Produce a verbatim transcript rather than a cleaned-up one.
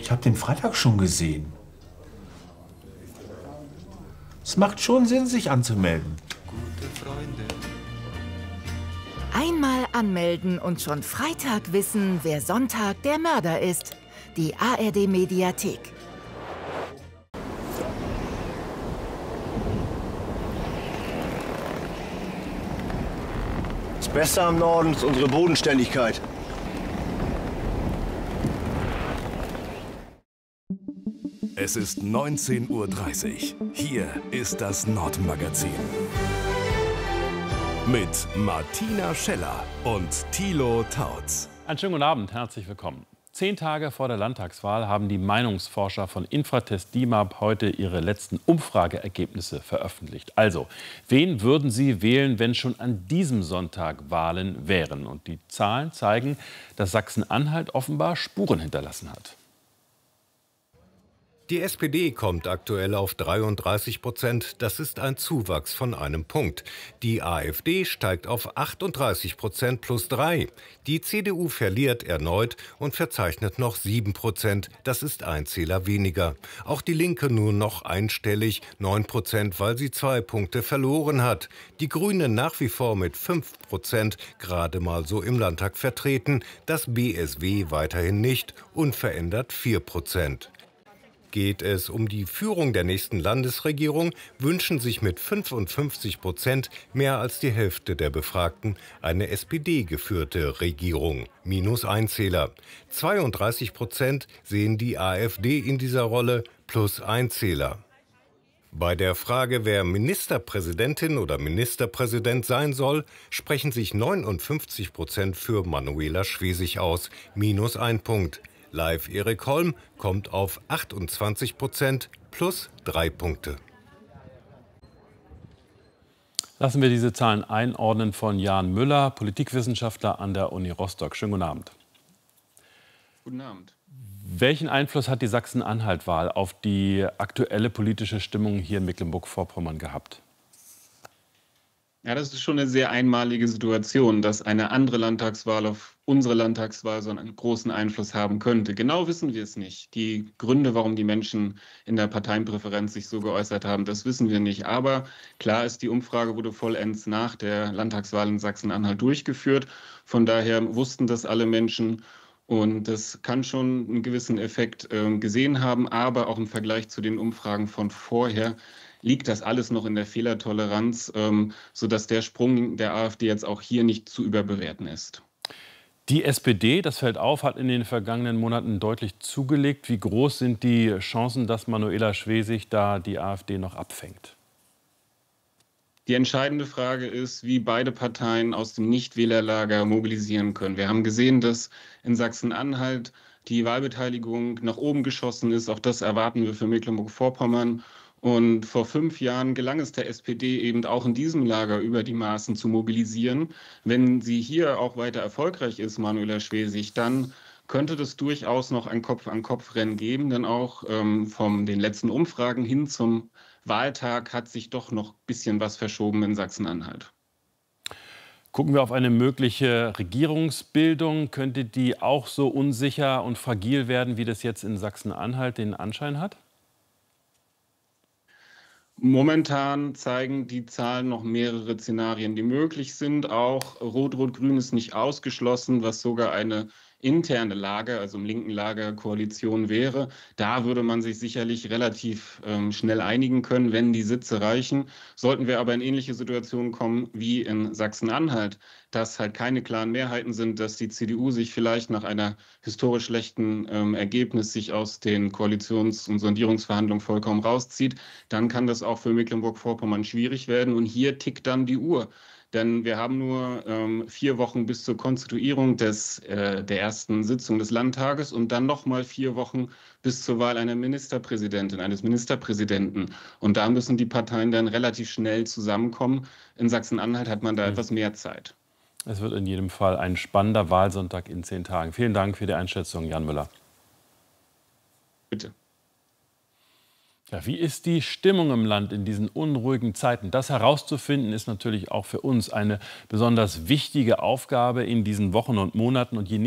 Ich habe den Freitag schon gesehen. Es macht schon Sinn, sich anzumelden. Einmal anmelden und schon Freitag wissen, wer Sonntag der Mörder ist. Die A R D-Mediathek. Das Beste am Norden ist unsere Bodenständigkeit. Es ist neunzehn Uhr dreißig. Hier ist das Nordmagazin. Mit Martina Scheller und Thilo Tautz. Einen schönen guten Abend, herzlich willkommen. Zehn Tage vor der Landtagswahl haben die Meinungsforscher von Infratest DIMAP heute ihre letzten Umfrageergebnisse veröffentlicht. Also, wen würden Sie wählen, wenn schon an diesem Sonntag Wahlen wären? Und die Zahlen zeigen, dass Sachsen-Anhalt offenbar Spuren hinterlassen hat. Die S P D kommt aktuell auf dreiunddreißig Prozent. Das ist ein Zuwachs von einem Punkt. Die AfD steigt auf achtunddreißig Prozent plus drei. Die C D U verliert erneut und verzeichnet noch sieben Prozent. Das ist ein Zähler weniger. Auch die Linke nur noch einstellig, neun Prozent, weil sie zwei Punkte verloren hat. Die Grünen nach wie vor mit fünf Prozent, gerade mal so im Landtag vertreten. Das B S W weiterhin nicht, unverändert vier Prozent. Geht es um die Führung der nächsten Landesregierung, wünschen sich mit fünfundfünfzig Prozent mehr als die Hälfte der Befragten eine S P D-geführte Regierung, minus ein Zähler. zweiunddreißig Prozent sehen die AfD in dieser Rolle, plus ein Zähler. Bei der Frage, wer Ministerpräsidentin oder Ministerpräsident sein soll, sprechen sich neunundfünfzig Prozent für Manuela Schwesig aus, minus ein Punkt. Live Erik Holm kommt auf achtundzwanzig Prozent plus drei Punkte. Lassen wir diese Zahlen einordnen von Jan Müller, Politikwissenschaftler an der Uni Rostock. Schönen guten Abend. Guten Abend. Welchen Einfluss hat die Sachsen-Anhalt-Wahl auf die aktuelle politische Stimmung hier in Mecklenburg-Vorpommern gehabt? Ja, das ist schon eine sehr einmalige Situation, dass eine andere Landtagswahl auf unsere Landtagswahl so einen großen Einfluss haben könnte. Genau wissen wir es nicht. Die Gründe, warum die Menschen in der Parteienpräferenz sich so geäußert haben, das wissen wir nicht. Aber klar ist, die Umfrage wurde vollends nach der Landtagswahl in Sachsen-Anhalt durchgeführt. Von daher wussten das alle Menschen. Und das kann schon einen gewissen Effekt äh, gesehen haben, aber auch im Vergleich zu den Umfragen von vorher liegt das alles noch in der Fehlertoleranz, ähm, sodass der Sprung der AfD jetzt auch hier nicht zu überbewerten ist. Die S P D, das fällt auf, hat in den vergangenen Monaten deutlich zugelegt. Wie groß sind die Chancen, dass Manuela Schwesig da die AfD noch abfängt? Die entscheidende Frage ist, wie beide Parteien aus dem Nichtwählerlager mobilisieren können. Wir haben gesehen, dass in Sachsen-Anhalt die Wahlbeteiligung nach oben geschossen ist. Auch das erwarten wir für Mecklenburg-Vorpommern. Und vor fünf Jahren gelang es der S P D eben auch in diesem Lager über die Maßen zu mobilisieren. Wenn sie hier auch weiter erfolgreich ist, Manuela Schwesig, dann könnte das durchaus noch ein Kopf-an-Kopf-Rennen geben. Denn auch ähm, von den letzten Umfragen hin zum Wahltag hat sich doch noch ein bisschen was verschoben in Sachsen-Anhalt. Gucken wir auf eine mögliche Regierungsbildung. Könnte die auch so unsicher und fragil werden, wie das jetzt in Sachsen-Anhalt den Anschein hat? Momentan zeigen die Zahlen noch mehrere Szenarien, die möglich sind. Auch Rot-Rot-Grün ist nicht ausgeschlossen, was sogar eine interne Lager, also im linken Lager Koalition wäre. Da würde man sich sicherlich relativ ähm, schnell einigen können, wenn die Sitze reichen. Sollten wir aber in ähnliche Situationen kommen wie in Sachsen-Anhalt, dass halt keine klaren Mehrheiten sind, dass die C D U sich vielleicht nach einer historisch schlechten ähm, Ergebnis sich aus den Koalitions- und Sondierungsverhandlungen vollkommen rauszieht, dann kann das auch für Mecklenburg-Vorpommern schwierig werden. Und hier tickt dann die Uhr. Denn wir haben nur ähm, vier Wochen bis zur Konstituierung des, äh, der ersten Sitzung des Landtages und dann noch mal vier Wochen bis zur Wahl einer Ministerpräsidentin, eines Ministerpräsidenten. Und da müssen die Parteien dann relativ schnell zusammenkommen. In Sachsen-Anhalt hat man da mhm. etwas mehr Zeit. Es wird in jedem Fall ein spannender Wahlsonntag in zehn Tagen. Vielen Dank für die Einschätzung, Jan Müller. Bitte. Ja, wie ist die Stimmung im Land in diesen unruhigen Zeiten? Das herauszufinden, ist natürlich auch für uns eine besonders wichtige Aufgabe in diesen Wochen und Monaten. Und je